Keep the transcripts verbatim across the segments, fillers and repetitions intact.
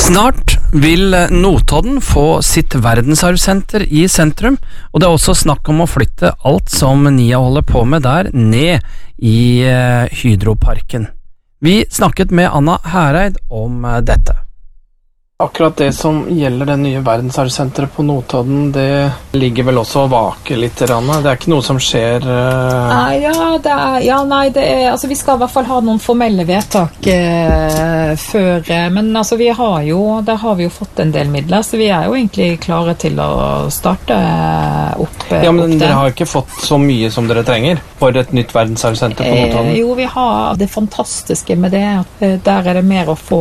Snart vil Notodden få sitt verdensarvsenter i sentrum, og det er også snakk om å flytte alt som NIA holder på med der, ned i Hydroparken. Vi snakket med Anna Hereid om dette. Akkurat det som gjelder det nye verdensarvsenteret på Notodden, det ligger vel også å vake litt, Anna. Det er ikke noe som skjer... Uh... Ah, ja, det er, ja, nei, det er, altså vi skal i hvert fall ha noen formelle vedtak uh, før, uh, men altså vi har jo, der har vi jo fått en del midler, så vi er jo egentlig klare til å starte uh, opp, uh, Ja, men opp dere har ikke fått så mye som dere trenger for et nytt verdensarvsenter på Notodden? Uh, jo, vi har det fantastiske med det, at uh, der er det mer å få,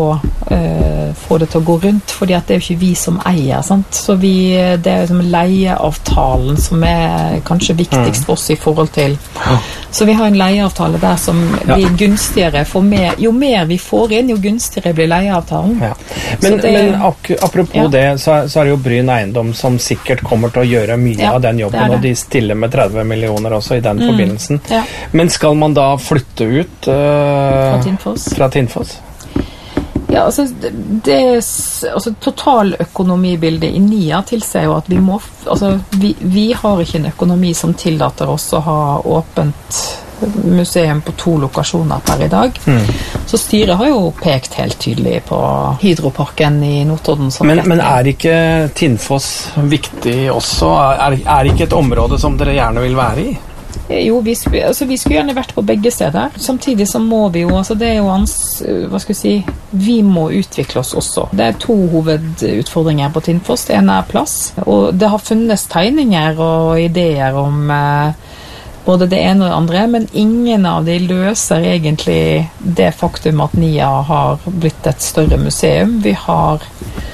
uh, få det til å gå rundt, rundt, fordi at det er jo ikke vi som eier, sant? Så vi, det er jo som leieavtalen som er kanskje viktigst for oss i forhold til. Så vi har en leieavtale der som blir ja. gunstigere for mer, jo mer vi får inn, jo gunstigere blir leieavtalen. Ja. Men, det, men ak apropos ja. det, så, så er det jo Bryn Eiendom som sikkert kommer til å gjøre mye ja, av den jobben, det det. Og de stiller med tretti millioner også i den mm. forbindelsen. Ja. Men skal man da flytte ut uh, fra Tinnfoss? Fra Tinnfoss? Ja, altså, det, altså totaløkonomibildet i NIA tilsier jo at vi må, altså vi, vi har ikke en økonomi som tillater oss å ha åpent museum på to lokasjoner per i dag. Mm. Så styret har jo pekt helt tydelig på Hydroparken i Notodden. Men, men er ikke Tinnfoss viktig også? Er, er ikke et område som dere gjerne vil være i? Jo, vi, altså, vi skulle gjerne vært på begge steder. Samtidig så må vi jo, altså det er jo ans, hva skal vi si, vi må utvikle oss også. Det er to hovedutfordringer på Tinnfoss. Det ene er plass, og det har funnes tegninger og ideer om eh, både det ene og det andre, men ingen av de løser egentlig det faktum at NIA har blitt et større museum. Vi har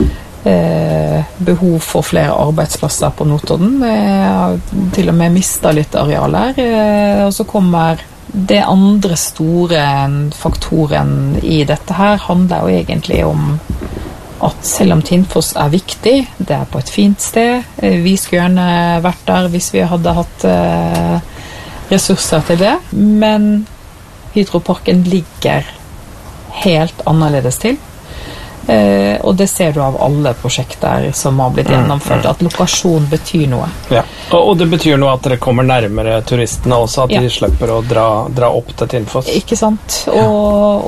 Eh, behov for flere arbeidsplasser på Notodden. Jeg har til og med mistet litt areal her. Eh, og så kommer det andre store faktoren i dette her, handler jo egentlig om at selv om Tinnfoss er viktig, det er på et fint sted, eh, vi skulle gjerne vært der hvis vi hadde hatt eh, ressurser til det, men Hydroparken ligger helt annerledes til. Eh, og det ser du av alle prosjekter som har blitt gjennomført, at lokasjon betyr noe. Ja. Og, og det betyr noe at dere kommer nærmere turistene også, at ja. de slipper å dra, dra opp til Tinnfoss. Ikke sant? Og,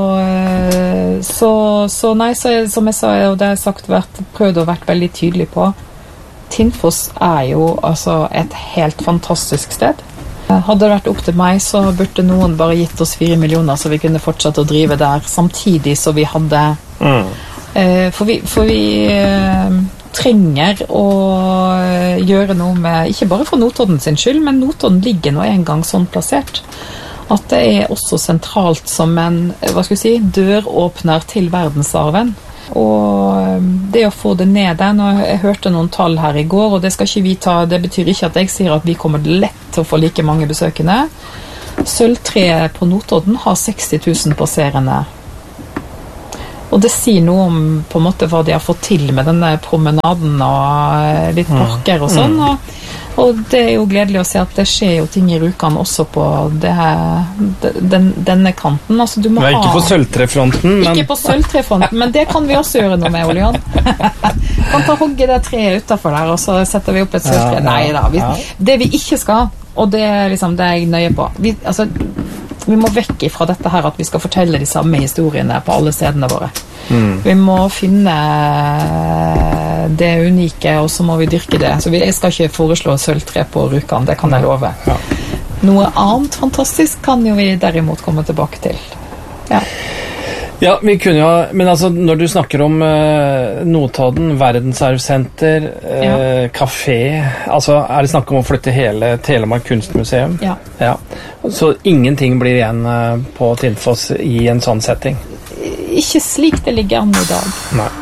og så, så nei, så, som jeg sa, og det har jeg sagt, vært, prøvd å vært veldig tydelig på, Tinnfoss er jo altså et helt fantastisk sted. Hadde det vært opp til meg, så burde noen bare gitt oss fire millioner så vi kunne fortsette å drive der, samtidig så vi hadde mm. eh, for vi, for vi eh, trenger å gjøre noe med, ikke bare for Notodden sin skyld, men Notodden ligger nå en gang sånn plassert at det er også sentralt som en, hva skal vi si, døråpner til verdensarven. Og det å få det ned der, nå jeg hørte noen tall her i går, og det skal ikke vi ta, det betyr ikke at jeg sier at vi kommer lett til å få like mange besøkende. Sølvtreet på Notodden har seksti tusen passerende. Og det sier noe om på en måte hva de har fått til med denne promenaden og litt parker og sånn, og Og det er jo gledelig å se at det skjer jo ting i Rjukan også på det her, den, denne kanten. Altså, du må ha... Ikke på sølvtrefronten, men... Ikke på sølvtrefronten, men det kan vi også gjøre noe med, Ole Jan. Kan ta hogge det treet utenfor der, og så setter vi opp et sølvtre. Ja, ja, Nei da, vi, det vi ikke skal, og det er liksom det jeg er nøye på. Vi, altså, vi må vekk fra dette her at vi skal fortelle de samme historiene på alle stedene våre. Mm. Vi må finne det unike, og så må vi dyrke det. Så jeg skal ikke foreslå sølvtre på Rjukan, det kan jeg love. Ja. Noe annet fantastisk kan jo vi derimot komme tilbake til. Ja. Ja, vi kunne jo, men altså når du snakker om uh, Notodden, verdensarvsenter, uh, ja. kafé, altså er det snakk om å flytte hele Telemark kunstmuseum? Ja. Ja. Så ingenting blir igjen uh, på Tinnfoss i en sånn setting? Ikke slik det ligger an i dag. Nei.